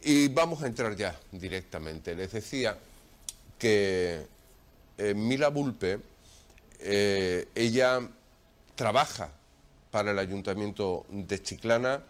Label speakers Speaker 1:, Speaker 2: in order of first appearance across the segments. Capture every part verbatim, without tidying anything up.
Speaker 1: Y vamos a entrar ya directamente. Les decía que eh, Mila Bulpe, eh, ella trabaja para el Ayuntamiento de Chiclana,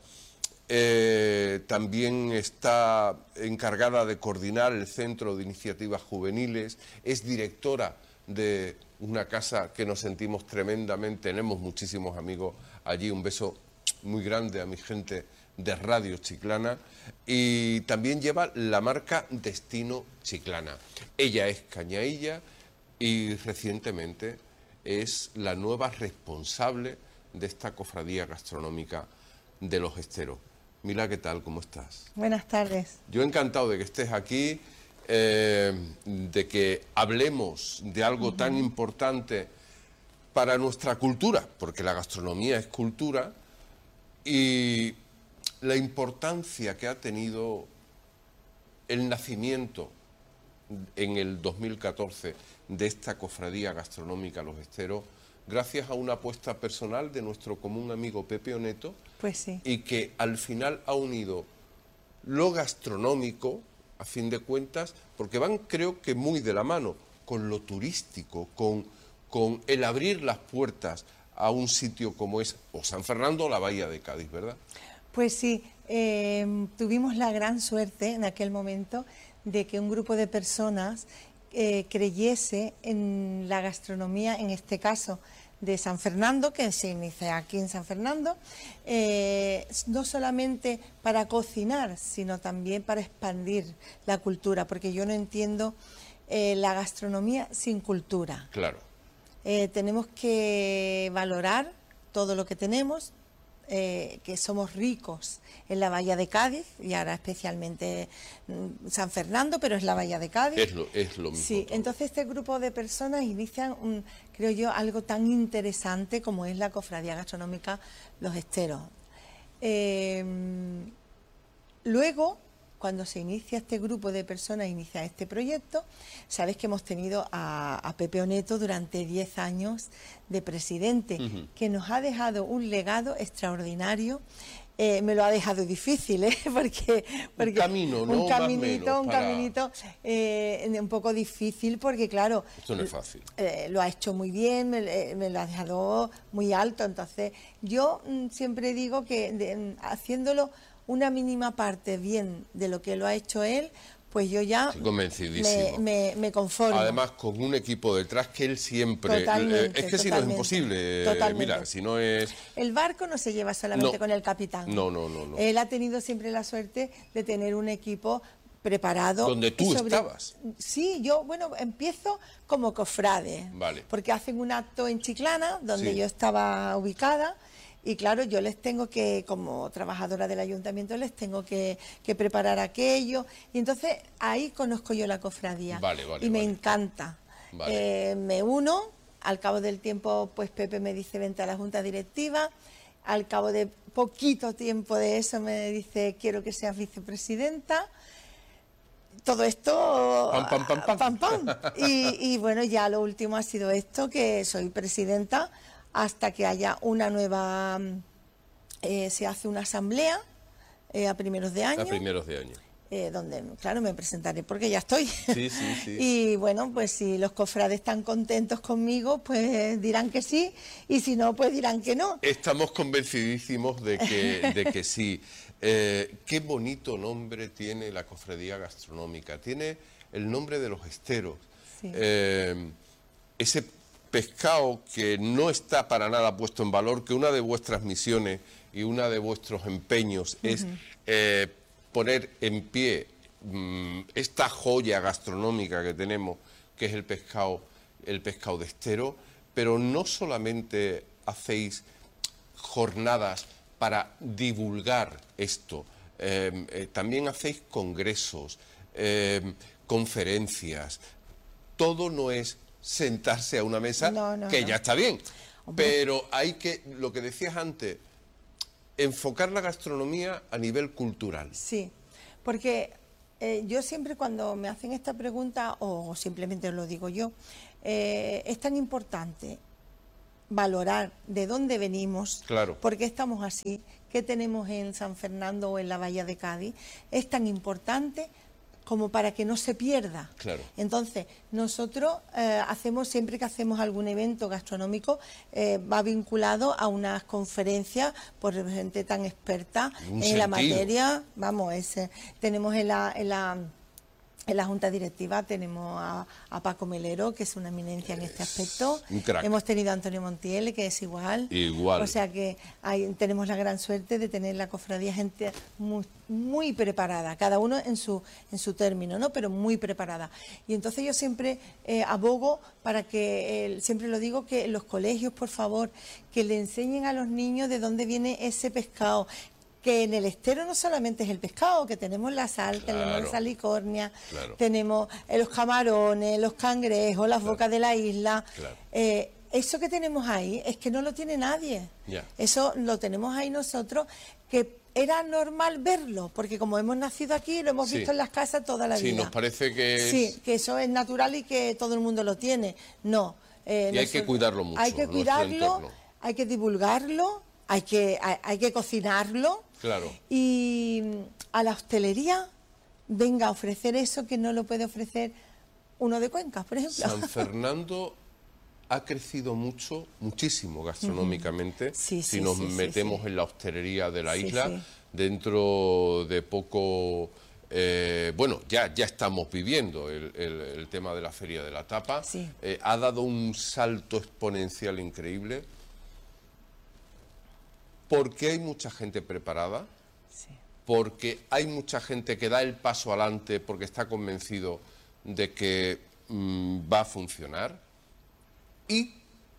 Speaker 1: eh, también está encargada de coordinar el Centro de Iniciativas Juveniles, es directora de una casa que nos sentimos tremendamente, tenemos muchísimos amigos allí, un beso muy grande a mi gente de Radio Chiclana, y también lleva la marca Destino Chiclana. Ella es cañailla y recientemente es la nueva responsable de esta cofradía gastronómica de Los Esteros. Mila, ¿qué tal? ¿Cómo estás?
Speaker 2: Buenas tardes.
Speaker 1: Yo encantado de que estés aquí, eh, de que hablemos de algo uh-huh. tan importante para nuestra cultura, porque la gastronomía es cultura, y la importancia que ha tenido el nacimiento en el dos mil catorce de esta cofradía gastronómica Los Esteros, gracias a una apuesta personal de nuestro común amigo Pepe Oneto,
Speaker 2: pues sí.
Speaker 1: y que al final ha unido lo gastronómico, a fin de cuentas, porque van creo que muy de la mano, con lo turístico, con, con el abrir las puertas a un sitio como es o San Fernando o la Bahía de Cádiz, ¿verdad?
Speaker 2: Pues sí, eh, tuvimos la gran suerte en aquel momento de que un grupo de personas eh, creyese en la gastronomía, en este caso de San Fernando, que se inicia aquí en San Fernando, eh, no solamente para cocinar, sino también para expandir la cultura, porque yo no entiendo eh, la gastronomía sin cultura.
Speaker 1: Claro.
Speaker 2: Eh, tenemos que valorar todo lo que tenemos, eh, que somos ricos en la Bahía de Cádiz, y ahora especialmente mm, San Fernando, pero es la Bahía de Cádiz.
Speaker 1: Es lo, es lo mismo.
Speaker 2: Sí,
Speaker 1: todo.
Speaker 2: Entonces este grupo de personas inician, un, creo yo, algo tan interesante como es la cofradía gastronómica Los Esteros. Eh, luego, cuando se inicia este grupo de personas, inicia este proyecto, sabes que hemos tenido a, a Pepe Oneto durante diez años de presidente, uh-huh. que nos ha dejado un legado extraordinario. Eh, me lo ha dejado difícil, ¿eh? porque, porque
Speaker 1: un camino, ¿no?
Speaker 2: Un caminito,
Speaker 1: menos,
Speaker 2: un
Speaker 1: para...
Speaker 2: caminito eh, un poco difícil, porque claro,
Speaker 1: esto no es fácil.
Speaker 2: Eh, lo ha hecho muy bien, me, me lo ha dejado muy alto. Entonces yo mm, siempre digo que de, haciéndolo una mínima parte bien de lo que lo ha hecho él, pues yo ya
Speaker 1: convencidísimo.
Speaker 2: Me, me, me conformo.
Speaker 1: Además, con un equipo detrás que él siempre...
Speaker 2: Totalmente,
Speaker 1: es que si no es imposible.
Speaker 2: Totalmente.
Speaker 1: Mira, si no es...
Speaker 2: El barco no se lleva solamente
Speaker 1: no.
Speaker 2: con el capitán.
Speaker 1: No, no, no, no.
Speaker 2: Él ha tenido siempre la suerte de tener un equipo preparado.
Speaker 1: ¿Donde tú sobre... estabas?
Speaker 2: Sí, yo, bueno, empiezo como cofrade.
Speaker 1: Vale.
Speaker 2: Porque hacen un acto en Chiclana, donde
Speaker 1: sí.
Speaker 2: yo estaba ubicada. Y claro, yo les tengo que, como trabajadora del ayuntamiento, les tengo que, que preparar aquello. Y entonces ahí conozco yo la cofradía.
Speaker 1: Vale, vale,
Speaker 2: y me
Speaker 1: vale.
Speaker 2: encanta. Vale. Eh, me uno, al cabo del tiempo, pues Pepe me dice, vente a la junta directiva. Al cabo de poquito tiempo de eso me dice, quiero que seas vicepresidenta. Todo esto...
Speaker 1: Pam, pam, pam, pam.
Speaker 2: pam, pam. Y, y bueno, ya lo último ha sido esto, que soy presidenta, hasta que haya una nueva, eh, se hace una asamblea eh, a primeros de año.
Speaker 1: A primeros de año.
Speaker 2: Eh, donde, claro, me presentaré porque ya estoy.
Speaker 1: Sí, sí, sí.
Speaker 2: Y bueno, pues si los cofrades están contentos conmigo, pues dirán que sí, y si no, pues dirán que no.
Speaker 1: Estamos convencidísimos de que, de que sí. Eh, qué bonito nombre tiene la cofradía gastronómica. Tiene el nombre de Los Esteros.
Speaker 2: Sí.
Speaker 1: Eh, ese pescado que no está para nada puesto en valor, que una de vuestras misiones y una de vuestros empeños uh-huh. es eh, poner en pie mmm, esta joya gastronómica que tenemos, que es el pescado, el pescado de estero, pero no solamente hacéis jornadas para divulgar esto, eh, eh, también hacéis congresos, eh, conferencias, todo no es sentarse a una mesa,
Speaker 2: no, no,
Speaker 1: que
Speaker 2: no.
Speaker 1: ya está bien,
Speaker 2: Hombre.
Speaker 1: Pero hay que, lo que decías antes, enfocar la gastronomía a nivel cultural.
Speaker 2: Sí, porque eh, yo siempre cuando me hacen esta pregunta, o simplemente lo digo yo, eh, es tan importante valorar de dónde venimos,
Speaker 1: claro.
Speaker 2: por qué estamos así, que tenemos en San Fernando o en la Bahía de Cádiz es tan importante como para que no se pierda.
Speaker 1: Claro.
Speaker 2: Entonces, nosotros eh, hacemos, siempre que hacemos algún evento gastronómico, eh, va vinculado a unas conferencias por gente tan experta en
Speaker 1: sentido.
Speaker 2: la materia. Vamos, es, tenemos en la... En la En la Junta Directiva tenemos a, a Paco Melero, que es una eminencia en este aspecto.
Speaker 1: Un crack.
Speaker 2: Hemos tenido a Antonio Montiel, que es igual.
Speaker 1: Igual.
Speaker 2: O sea que hay, tenemos la gran suerte de tener la cofradía gente muy, muy preparada, cada uno en su, en su término, ¿no? Pero muy preparada. Y entonces yo siempre eh, abogo para que, eh, siempre lo digo, que en los colegios, por favor, que le enseñen a los niños de dónde viene ese pescado, que en el estero no solamente es el pescado, que tenemos la sal,
Speaker 1: Claro.
Speaker 2: tenemos la salicornia,
Speaker 1: Claro.
Speaker 2: tenemos eh, los camarones, los cangrejos, las
Speaker 1: Claro.
Speaker 2: bocas de la isla.
Speaker 1: Claro.
Speaker 2: Eh, eso que tenemos ahí es que no lo tiene nadie.
Speaker 1: Ya.
Speaker 2: Eso lo tenemos ahí nosotros, que era normal verlo, porque como hemos nacido aquí, lo hemos
Speaker 1: Sí.
Speaker 2: visto en las casas toda la
Speaker 1: Sí,
Speaker 2: vida.
Speaker 1: nos parece que es...
Speaker 2: Sí, que eso es natural y que todo el mundo lo tiene. No. eh,
Speaker 1: Y hay que cuidarlo mucho,
Speaker 2: Hay que
Speaker 1: nuestro
Speaker 2: cuidarlo,
Speaker 1: entorno.
Speaker 2: hay que divulgarlo, hay que, hay, hay que cocinarlo.
Speaker 1: Claro.
Speaker 2: Y a la hostelería venga a ofrecer eso que no lo puede ofrecer uno de Cuenca, por ejemplo.
Speaker 1: San Fernando ha crecido mucho, muchísimo gastronómicamente.
Speaker 2: Sí,
Speaker 1: si
Speaker 2: sí,
Speaker 1: nos
Speaker 2: sí, sí,
Speaker 1: metemos
Speaker 2: sí.
Speaker 1: en la hostelería de la
Speaker 2: Sí,
Speaker 1: isla,
Speaker 2: sí.
Speaker 1: dentro de poco, eh, bueno, ya, ya estamos viviendo el, el- el tema de la Feria de la Tapa.
Speaker 2: Sí.
Speaker 1: Eh, ha dado un salto exponencial increíble, porque hay mucha gente preparada,
Speaker 2: Sí.
Speaker 1: porque hay mucha gente que da el paso adelante porque está convencido de que mm, va a funcionar, y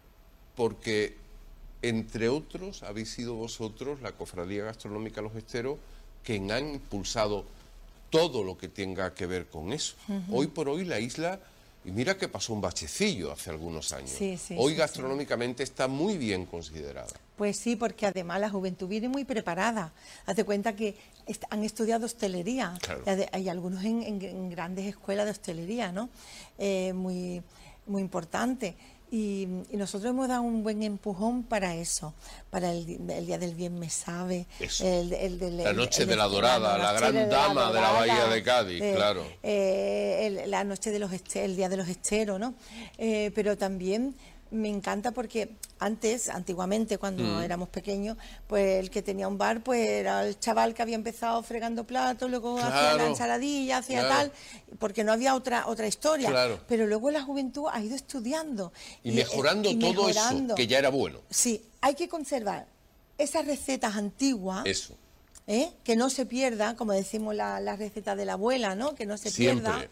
Speaker 1: porque, entre otros, habéis sido vosotros, la Cofradía Gastronómica Los Esteros, quien han impulsado todo lo que tenga que ver con eso. Hoy por hoy la isla, y mira que pasó un bachecillo hace algunos años,
Speaker 2: Sí, sí,
Speaker 1: hoy
Speaker 2: sí,
Speaker 1: gastronómicamente está muy bien considerada.
Speaker 2: Pues sí, porque además la juventud viene muy preparada. Hazte cuenta que est- han estudiado hostelería.
Speaker 1: Claro.
Speaker 2: Y ade- hay algunos en, en- en grandes escuelas de hostelería, ¿no? Eh, muy, muy importante. Y, y nosotros hemos dado un buen empujón para eso, para el, di- el Día del Bien Me Sabe.
Speaker 1: Eso.
Speaker 2: El, el del-
Speaker 1: La
Speaker 2: el-
Speaker 1: Noche
Speaker 2: el-
Speaker 1: de la Dorada, la
Speaker 2: noche
Speaker 1: gran
Speaker 2: de
Speaker 1: dama de la Bahía
Speaker 2: Dorada,
Speaker 1: de Cádiz, claro.
Speaker 2: eh, el- la noche de los este- el Día de los Esteros, ¿no? Eh, pero también me encanta porque antes, antiguamente, cuando
Speaker 1: Mm.
Speaker 2: éramos pequeños, pues el que tenía un bar, pues era el chaval que había empezado fregando platos, luego hacía la
Speaker 1: Claro,
Speaker 2: ensaladilla, hacía
Speaker 1: claro.
Speaker 2: tal, porque no había otra otra historia.
Speaker 1: Claro.
Speaker 2: Pero luego la juventud ha ido estudiando.
Speaker 1: Y mejorando
Speaker 2: y
Speaker 1: todo
Speaker 2: mejorando.
Speaker 1: eso, que ya era bueno.
Speaker 2: Sí, hay que conservar esas recetas antiguas.
Speaker 1: Eso.
Speaker 2: ¿eh? Que no se pierda, como decimos la, la receta de la abuela, ¿no? Que no se
Speaker 1: Siempre.
Speaker 2: pierda,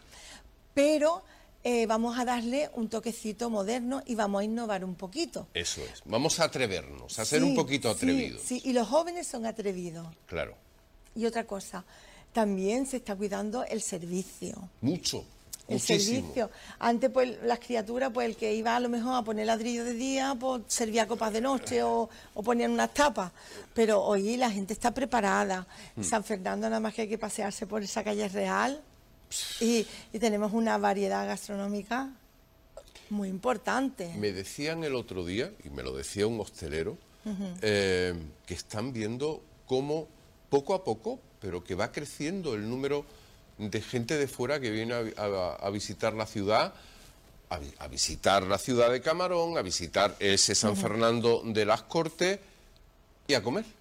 Speaker 2: pero eh, vamos a darle un toquecito moderno y vamos a innovar un poquito.
Speaker 1: Eso es. Vamos a atrevernos, a ser
Speaker 2: Sí,
Speaker 1: un poquito
Speaker 2: sí,
Speaker 1: atrevidos.
Speaker 2: Sí, y los jóvenes son atrevidos.
Speaker 1: Claro.
Speaker 2: Y otra cosa, también se está cuidando el servicio.
Speaker 1: Mucho.
Speaker 2: El
Speaker 1: Muchísimo.
Speaker 2: servicio. Antes, pues, las criaturas, pues, el que iba a lo mejor a poner ladrillo de día, pues, servía copas de noche o, o ponían unas tapas. Pero hoy la gente está preparada.
Speaker 1: Mm.
Speaker 2: San Fernando nada más que hay que pasearse por esa calle real y, y tenemos una variedad gastronómica muy importante.
Speaker 1: Me decían el otro día, y me lo decía un hostelero, eh, que están viendo cómo poco a poco, pero que va creciendo el número de gente de fuera que viene a, a- a visitar la ciudad, a, vi- a visitar la ciudad de Camarón, a visitar ese San Fernando de las Cortes y a comer.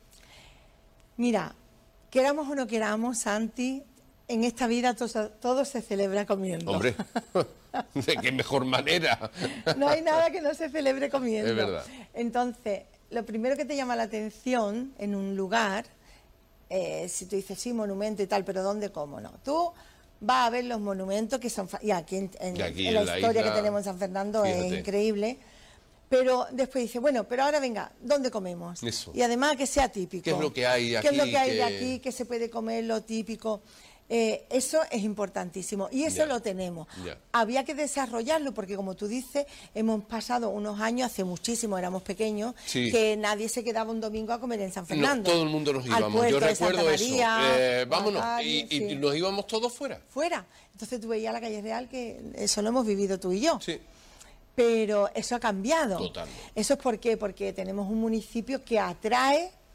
Speaker 2: Mira, queramos o no queramos, Santi, en esta vida todo, todo se celebra comiendo.
Speaker 1: Hombre, ¿de qué mejor manera?
Speaker 2: No hay nada que no se celebre comiendo.
Speaker 1: Es verdad.
Speaker 2: Entonces, lo primero que te llama la atención en un lugar, eh, si tú dices, sí, monumento y tal, pero ¿dónde, cómo no? Tú vas a ver los monumentos que son... fa- Y aquí en, en-
Speaker 1: Y aquí
Speaker 2: en la
Speaker 1: en la
Speaker 2: historia
Speaker 1: isla,
Speaker 2: que tenemos en San Fernando es
Speaker 1: fíjate.
Speaker 2: increíble. Pero después dice, bueno, pero ahora venga, ¿dónde comemos?
Speaker 1: Eso.
Speaker 2: Y además que sea típico.
Speaker 1: ¿Qué es lo que hay
Speaker 2: ¿Qué es lo
Speaker 1: aquí
Speaker 2: que hay de
Speaker 1: que-
Speaker 2: aquí? Que se puede comer lo típico. Eh, eso es importantísimo y eso
Speaker 1: Ya.
Speaker 2: lo tenemos.
Speaker 1: Ya.
Speaker 2: Había que desarrollarlo porque, como tú dices, hemos pasado unos años, hace muchísimo, éramos pequeños,
Speaker 1: Sí.
Speaker 2: que nadie se quedaba un domingo a comer en San
Speaker 1: No,
Speaker 2: Fernando.
Speaker 1: todo el mundo nos
Speaker 2: Al
Speaker 1: íbamos.
Speaker 2: puerto
Speaker 1: Yo
Speaker 2: de Santa
Speaker 1: recuerdo eso.
Speaker 2: María,
Speaker 1: Eh,
Speaker 2: a la
Speaker 1: vámonos.
Speaker 2: calle,
Speaker 1: Y, y
Speaker 2: sí.
Speaker 1: nos íbamos todos fuera.
Speaker 2: Fuera. Entonces tú veías la calle Real, que eso lo hemos vivido tú y yo.
Speaker 1: Sí.
Speaker 2: Pero eso ha cambiado.
Speaker 1: Totalmente.
Speaker 2: ¿Eso es por qué? Porque tenemos un municipio que atrae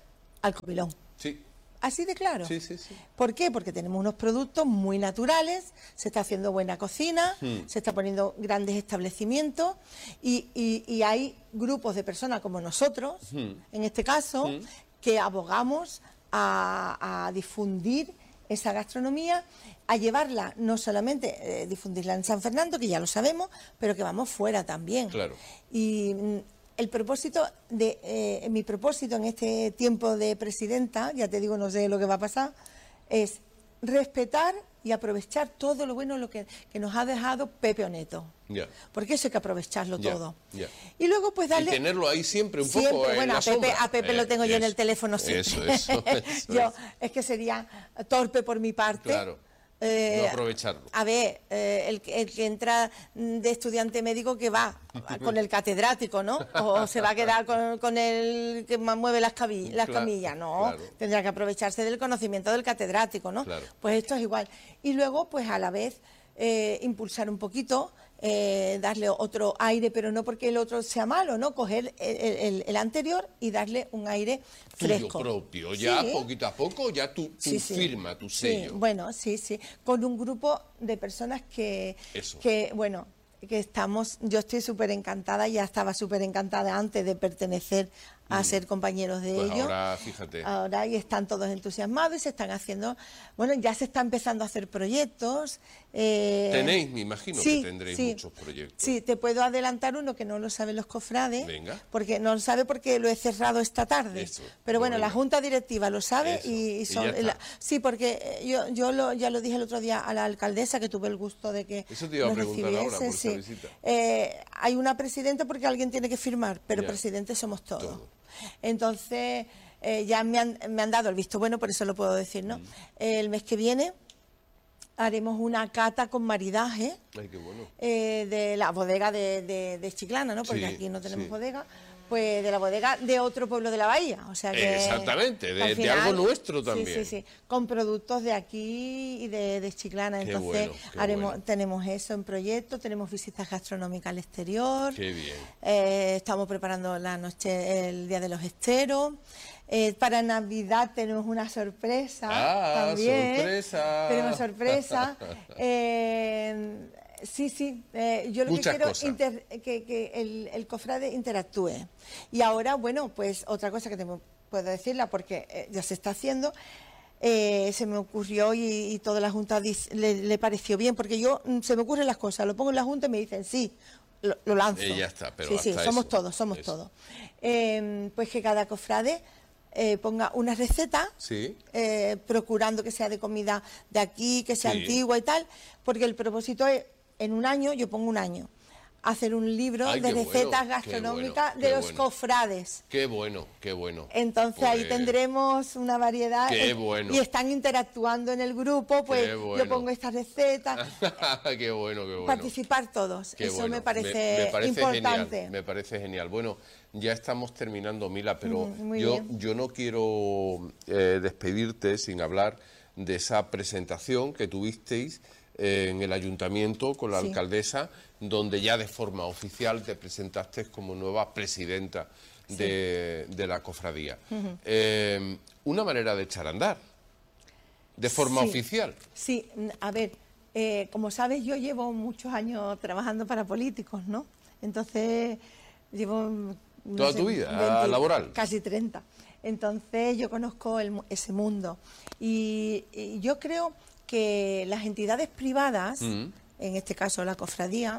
Speaker 2: al comilón.
Speaker 1: Sí.
Speaker 2: Así de claro.
Speaker 1: Sí, sí, sí.
Speaker 2: ¿Por qué? Porque tenemos unos productos muy naturales, se está haciendo buena cocina,
Speaker 1: Hmm.
Speaker 2: se está poniendo grandes establecimientos y, y- y hay grupos de personas como nosotros,
Speaker 1: Hmm.
Speaker 2: en este caso,
Speaker 1: Hmm.
Speaker 2: que abogamos a, a difundir esa gastronomía, a llevarla, no solamente eh, difundirla en San Fernando, que ya lo sabemos, pero que vamos fuera también.
Speaker 1: Claro.
Speaker 2: Y mm, el propósito de eh, mi propósito en este tiempo de presidenta, ya te digo, no sé lo que va a pasar, es respetar y aprovechar todo lo bueno lo que, que nos ha dejado Pepe Oneto.
Speaker 1: Ya.
Speaker 2: Porque eso hay que aprovecharlo
Speaker 1: Ya,
Speaker 2: todo.
Speaker 1: ya.
Speaker 2: Y luego pues darle...
Speaker 1: Y tenerlo ahí siempre un
Speaker 2: Siempre,
Speaker 1: poco en
Speaker 2: bueno,
Speaker 1: la
Speaker 2: a Pepe,
Speaker 1: sombra.
Speaker 2: a Pepe
Speaker 1: Eh,
Speaker 2: lo tengo yo en
Speaker 1: eso,
Speaker 2: el teléfono siempre.
Speaker 1: Eso, eso, eso
Speaker 2: yo,
Speaker 1: es.
Speaker 2: es que sería torpe por mi parte.
Speaker 1: Claro.
Speaker 2: Eh,
Speaker 1: No aprovecharlo.
Speaker 2: A ver, eh, el, que- el que entra de estudiante médico que va con el catedrático, ¿no? O se va a quedar con, con el que más mueve las, cabi- las
Speaker 1: Claro,
Speaker 2: camillas, no.
Speaker 1: claro.
Speaker 2: Tendrá que aprovecharse del conocimiento del catedrático, ¿no?
Speaker 1: Claro.
Speaker 2: Pues esto es igual. Y luego, pues a la vez, eh, impulsar un poquito, eh, darle otro aire, pero no porque el otro sea malo, ¿no? Coger el, el- el anterior y darle un aire fresco.
Speaker 1: Tuyo propio, ya
Speaker 2: Sí.
Speaker 1: poquito a poco, ya tu, tu
Speaker 2: Sí, sí.
Speaker 1: firma, tu
Speaker 2: Sí,
Speaker 1: sello.
Speaker 2: bueno, sí, sí. Con un grupo de personas que,
Speaker 1: Eso.
Speaker 2: que bueno, que estamos, yo estoy súper encantada, ya estaba súper encantada antes de pertenecer a ser compañeros de
Speaker 1: Pues
Speaker 2: ellos.
Speaker 1: ahora, fíjate.
Speaker 2: Ahora y están todos entusiasmados y se están haciendo, bueno, ya se está empezando a hacer proyectos. eh,
Speaker 1: Tenéis, me imagino
Speaker 2: sí,
Speaker 1: que tendréis
Speaker 2: sí.
Speaker 1: muchos proyectos.
Speaker 2: Sí, te puedo adelantar uno que no lo saben los cofrades.
Speaker 1: Venga.
Speaker 2: Porque no lo sabe porque lo he cerrado esta tarde.
Speaker 1: Eso,
Speaker 2: Pero bueno,
Speaker 1: venga.
Speaker 2: la Junta Directiva lo sabe
Speaker 1: Eso,
Speaker 2: y,
Speaker 1: y
Speaker 2: y
Speaker 1: ya
Speaker 2: son...
Speaker 1: está.
Speaker 2: la- sí, porque eh, yo, yo lo, ya lo dije el otro día a la alcaldesa, que tuve el gusto de que
Speaker 1: Eso te iba a
Speaker 2: nos
Speaker 1: preguntar ahora,
Speaker 2: recibiese,
Speaker 1: por esa
Speaker 2: sí.
Speaker 1: visita.
Speaker 2: Eh, hay una presidenta porque alguien tiene que firmar, pero
Speaker 1: Ya.
Speaker 2: presidentes somos todos.
Speaker 1: Todo.
Speaker 2: Entonces, eh, ya me han, me han dado el visto bueno, por eso lo puedo decir, ¿no?
Speaker 1: Mm.
Speaker 2: El mes que viene haremos una cata con maridaje
Speaker 1: Ay, qué bueno.
Speaker 2: eh, de la bodega de, de- de Chiclana, ¿no? Porque
Speaker 1: Sí,
Speaker 2: aquí no tenemos
Speaker 1: sí.
Speaker 2: bodega, pues de la bodega de otro pueblo de la bahía, o sea que...
Speaker 1: Exactamente, de-
Speaker 2: al
Speaker 1: de algo nuestro también.
Speaker 2: Sí, sí, sí, con productos de aquí y de, de Chiclana,
Speaker 1: Qué
Speaker 2: entonces
Speaker 1: bueno, qué
Speaker 2: haremos,
Speaker 1: bueno.
Speaker 2: tenemos eso en proyecto, tenemos visitas gastronómicas al exterior,
Speaker 1: Qué bien.
Speaker 2: eh, estamos preparando la noche, el Día de los Esteros. Eh, para Navidad tenemos una sorpresa
Speaker 1: Ah,
Speaker 2: también.
Speaker 1: sorpresa.
Speaker 2: Tenemos sorpresa. Eh, sí, sí. eh, yo lo
Speaker 1: Muchas
Speaker 2: que quiero
Speaker 1: cosas.
Speaker 2: inter- que, que el, el cofrade interactúe. Y ahora, bueno, pues otra cosa que te puedo decirla porque eh, ya se está haciendo. eh, se me ocurrió y, y toda la Junta dis- le, le pareció bien, porque yo mm, se me ocurren las cosas, lo pongo en la Junta y me dicen sí, lo, lo lanzo.
Speaker 1: Eh, ya está, pero
Speaker 2: sí, sí,
Speaker 1: hasta
Speaker 2: somos
Speaker 1: eso,
Speaker 2: todos, somos
Speaker 1: eso.
Speaker 2: todos. Eh, pues que cada cofrade eh, ponga una receta,
Speaker 1: Sí.
Speaker 2: eh, procurando que sea de comida de aquí, que sea
Speaker 1: Sí.
Speaker 2: antigua y tal, porque el propósito es, en un año, yo pongo un año, hacer un libro
Speaker 1: Ay,
Speaker 2: de
Speaker 1: qué bueno,
Speaker 2: recetas
Speaker 1: qué
Speaker 2: gastronómicas
Speaker 1: bueno,
Speaker 2: de
Speaker 1: qué
Speaker 2: los
Speaker 1: bueno.
Speaker 2: cofrades.
Speaker 1: Qué bueno, qué bueno.
Speaker 2: Entonces ahí
Speaker 1: Pues,
Speaker 2: tendremos una variedad
Speaker 1: Qué
Speaker 2: eh,
Speaker 1: bueno.
Speaker 2: y están interactuando en el grupo, pues
Speaker 1: Qué bueno.
Speaker 2: yo pongo esta receta,
Speaker 1: qué bueno, qué bueno.
Speaker 2: participar todos,
Speaker 1: Qué
Speaker 2: eso
Speaker 1: bueno.
Speaker 2: me parece,
Speaker 1: me parece
Speaker 2: importante.
Speaker 1: Genial, me parece genial. Bueno, ya estamos terminando, Mila, pero
Speaker 2: Mm, muy
Speaker 1: yo,
Speaker 2: bien.
Speaker 1: yo no quiero eh, despedirte sin hablar de esa presentación que tuvisteis eh, en el ayuntamiento con la
Speaker 2: Sí.
Speaker 1: alcaldesa, donde ya de forma oficial te presentaste como nueva presidenta de, de la cofradía. Eh, una manera de echar a andar, de forma
Speaker 2: Sí.
Speaker 1: oficial.
Speaker 2: Sí, mm, a ver, eh, como sabes, yo llevo muchos años trabajando para políticos, ¿no? Entonces, llevo... mm, no
Speaker 1: ¿Toda tu vida, laboral?
Speaker 2: Casi treinta. Entonces, yo conozco el mu- ese mundo. Y, y yo creo que las entidades privadas,
Speaker 1: Mm.
Speaker 2: en este caso la cofradía,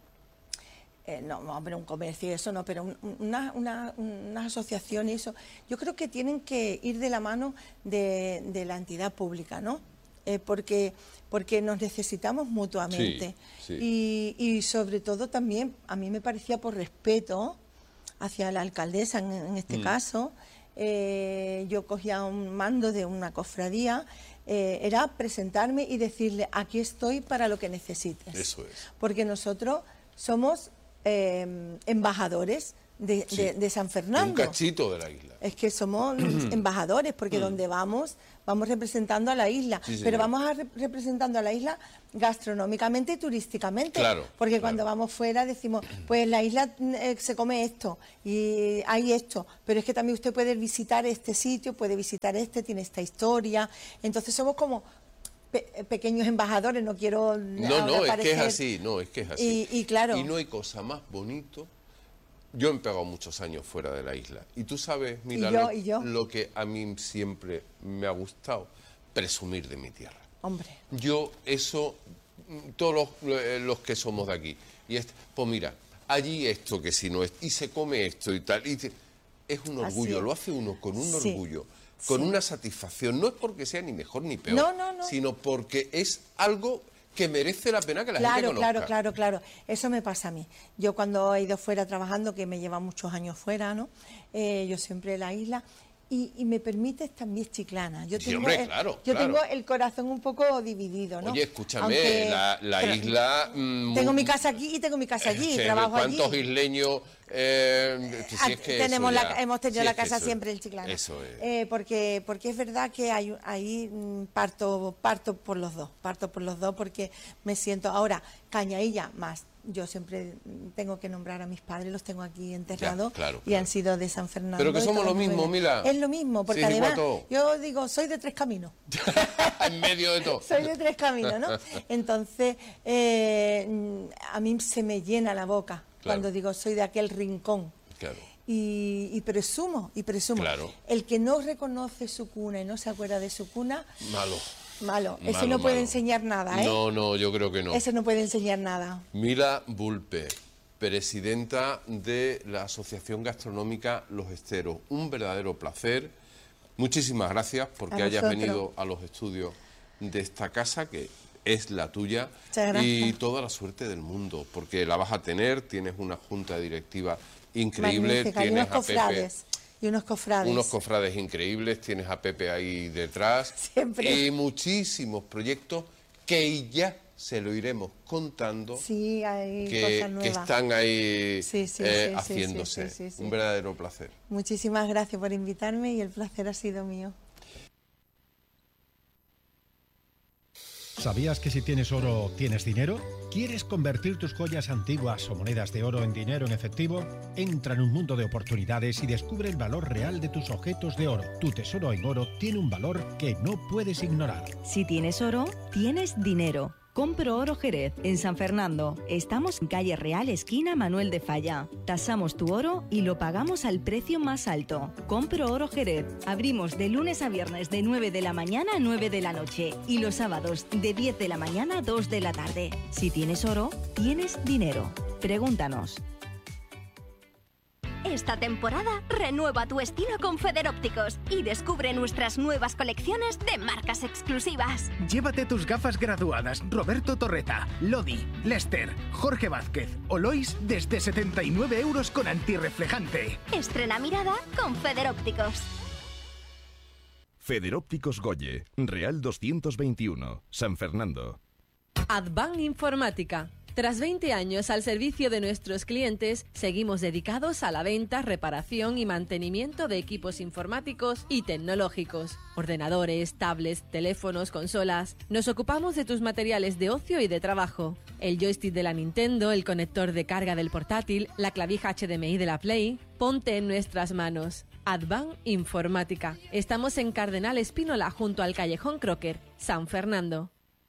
Speaker 2: eh, no, no, pero un comercio y eso no, pero un- una, una, una asociación y eso, yo creo que tienen que ir de la mano de, de la entidad pública, ¿no? Eh, porque, porque nos necesitamos mutuamente.
Speaker 1: Sí, sí.
Speaker 2: Y, y sobre todo también, a mí me parecía por respeto hacia la alcaldesa en, en este
Speaker 1: Mm.
Speaker 2: caso, eh, yo cogía un mando de una cofradía, eh, era presentarme y decirle, aquí estoy para lo que necesites.
Speaker 1: Eso es.
Speaker 2: Porque nosotros somos eh, embajadores de,
Speaker 1: Sí.
Speaker 2: de, de San Fernando.
Speaker 1: Un cachito de la isla.
Speaker 2: Es que somos embajadores, porque donde vamos, vamos representando a la isla,
Speaker 1: Sí,
Speaker 2: pero
Speaker 1: señor.
Speaker 2: vamos a re- representando a la isla gastronómicamente y turísticamente.
Speaker 1: Claro,
Speaker 2: porque
Speaker 1: claro.
Speaker 2: cuando vamos fuera decimos, pues la isla eh, se come esto y hay esto, pero es que también usted puede visitar este sitio, puede visitar este, tiene esta historia. Entonces somos como pe- pequeños embajadores, no quiero
Speaker 1: No,
Speaker 2: ahora
Speaker 1: no, es que es
Speaker 2: parecer-
Speaker 1: así, no, es que es así.
Speaker 2: Y- y claro.
Speaker 1: Y no hay cosa más bonito. Yo he pegado muchos años fuera de la isla. Y tú sabes, mira,
Speaker 2: Y yo,
Speaker 1: lo,
Speaker 2: y yo.
Speaker 1: lo que a mí siempre me ha gustado, presumir de mi tierra.
Speaker 2: Hombre,
Speaker 1: Yo, eso, mm, todos los, eh, los que somos de aquí. Y este, pues mira, allí esto que si no es, y se come esto y tal. Y te- es un
Speaker 2: Así
Speaker 1: orgullo,
Speaker 2: es.
Speaker 1: lo hace uno con un
Speaker 2: Sí,
Speaker 1: orgullo, con
Speaker 2: sí.
Speaker 1: una satisfacción. No es porque sea ni mejor ni peor,
Speaker 2: No, no, no.
Speaker 1: sino porque es algo que merece la pena que la gente
Speaker 2: claro,
Speaker 1: conozca.
Speaker 2: claro, claro, claro. Eso me pasa a mí. Yo cuando he ido fuera trabajando, que me lleva muchos años fuera, ¿no? Eh, yo siempre en la isla. Y, y me permite también chiclana. Yo
Speaker 1: Sí,
Speaker 2: tengo,
Speaker 1: hombre,
Speaker 2: el-
Speaker 1: claro,
Speaker 2: yo
Speaker 1: claro.
Speaker 2: tengo el corazón un poco dividido, ¿no?
Speaker 1: Oye, escúchame,
Speaker 2: Aunque
Speaker 1: la, la
Speaker 2: tra-
Speaker 1: isla... mm,
Speaker 2: Tengo
Speaker 1: mu-
Speaker 2: mi casa aquí y tengo mi casa allí,
Speaker 1: que
Speaker 2: trabajo allí.
Speaker 1: ¿Cuántos isleños? Eh, si
Speaker 2: Ah,
Speaker 1: es que
Speaker 2: tenemos
Speaker 1: eso
Speaker 2: la,
Speaker 1: ya-
Speaker 2: hemos tenido
Speaker 1: sí,
Speaker 2: la
Speaker 1: es que
Speaker 2: casa
Speaker 1: eso-
Speaker 2: siempre en Chiclana.
Speaker 1: Eso es.
Speaker 2: Eh, porque, porque es verdad que hay, ahí mm, parto, parto por los dos, parto por los dos porque me siento ahora Cañailla más. Yo siempre mm, tengo que nombrar a mis padres, los tengo aquí enterrados
Speaker 1: claro,
Speaker 2: y
Speaker 1: claro.
Speaker 2: han sido de San Fernando.
Speaker 1: Pero que
Speaker 2: de
Speaker 1: somos
Speaker 2: todas
Speaker 1: lo mismo,
Speaker 2: novelas.
Speaker 1: Mila.
Speaker 2: Es lo mismo, porque
Speaker 1: Sí, es igual
Speaker 2: además
Speaker 1: todo.
Speaker 2: yo digo, soy de tres caminos.
Speaker 1: en medio de todo.
Speaker 2: Soy de tres caminos, ¿no? Entonces, eh, mm, a mí se me llena la boca
Speaker 1: Claro.
Speaker 2: cuando digo soy de aquel rincón.
Speaker 1: Claro.
Speaker 2: Y, y presumo, y presumo.
Speaker 1: Claro.
Speaker 2: El que no reconoce su cuna y no se acuerda de su cuna,
Speaker 1: Malo.
Speaker 2: malo. Ese
Speaker 1: Malo,
Speaker 2: no puede
Speaker 1: malo.
Speaker 2: enseñar nada, ¿eh?
Speaker 1: No, no, yo creo que no.
Speaker 2: Ese no puede enseñar nada.
Speaker 1: Mila Bulpe, presidenta de la Asociación Gastronómica Los Esteros. Un verdadero placer. Muchísimas gracias porque
Speaker 2: A
Speaker 1: hayas
Speaker 2: vosotros.
Speaker 1: venido a los estudios de esta casa, que es la tuya.
Speaker 2: Muchas gracias.
Speaker 1: Y toda la suerte del mundo, porque la vas a tener, tienes una junta directiva increíble,
Speaker 2: Magnífica. Y
Speaker 1: tienes
Speaker 2: unos
Speaker 1: a Pepe,
Speaker 2: cofrades. Y unos cofrades.
Speaker 1: unos cofrades increíbles, tienes a Pepe ahí detrás.
Speaker 2: Siempre.
Speaker 1: Y muchísimos proyectos que ya se lo iremos contando,
Speaker 2: Sí, hay
Speaker 1: que,
Speaker 2: cosas
Speaker 1: que
Speaker 2: nuevas.
Speaker 1: están ahí
Speaker 2: Sí, sí,
Speaker 1: eh,
Speaker 2: sí, sí,
Speaker 1: haciéndose.
Speaker 2: sí, sí, sí, sí.
Speaker 1: Un verdadero placer.
Speaker 2: Muchísimas gracias por invitarme y el placer ha sido mío.
Speaker 3: ¿Sabías que si tienes oro, tienes dinero? ¿Quieres convertir tus joyas antiguas o monedas de oro en dinero en efectivo? Entra en un mundo de oportunidades y descubre el valor real de tus objetos de oro. Tu tesoro en oro tiene un valor que no puedes ignorar.
Speaker 4: Si tienes oro, tienes dinero. Compro Oro Jerez, en San Fernando. Estamos en calle Real, esquina Manuel de Falla. Tasamos tu oro y lo pagamos al precio más alto. Compro Oro Jerez. Abrimos de lunes a viernes de nueve de la mañana a nueve de la noche y los sábados de diez de la mañana a dos de la tarde. Si tienes oro, tienes dinero. Pregúntanos.
Speaker 5: Esta temporada renueva tu estilo con Federópticos y descubre nuestras nuevas colecciones de marcas exclusivas.
Speaker 6: Llévate tus gafas graduadas Roberto Torreta, Lodi, Lester, Jorge Vázquez o Lois desde setenta y nueve euros con antirreflejante.
Speaker 5: Estrena mirada con Federópticos.
Speaker 7: Federópticos Goye, Real doscientos veintiuno, San Fernando.
Speaker 8: Advan Informática. Tras veinte años al servicio de nuestros clientes, seguimos dedicados a la venta, reparación y mantenimiento de equipos informáticos y tecnológicos. Ordenadores, tablets, teléfonos, consolas. Nos ocupamos de tus materiales de ocio y de trabajo. El joystick de la Nintendo, el conector de carga del portátil, la clavija H D M I de la Play. Ponte en nuestras manos. Advan Informática. Estamos en Cardenal Espínola junto al Callejón Crocker, San Fernando.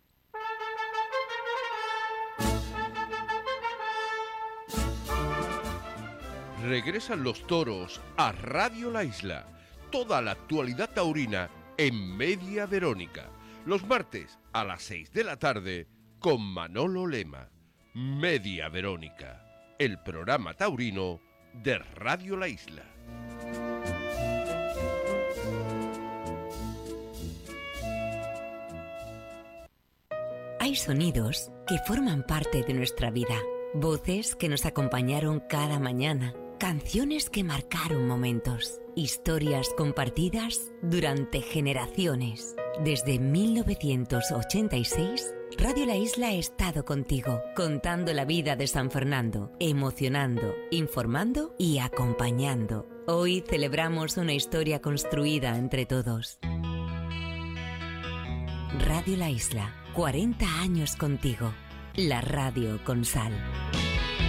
Speaker 1: Regresan los toros a Radio La Isla. Toda la actualidad taurina en Media Verónica. Los martes a las seis de la tarde con Manolo Lema. Media Verónica, el programa taurino de Radio La Isla.
Speaker 9: Hay sonidos que forman parte de nuestra vida, voces que nos acompañaron cada mañana, Canciones que marcaron momentos. Historias compartidas durante generaciones. Desde mil novecientos ochenta y seis, Radio La Isla ha estado contigo, contando la vida de San Fernando, emocionando, informando y acompañando. Hoy celebramos una historia construida entre todos. Radio La Isla, cuarenta años contigo. La radio con sal.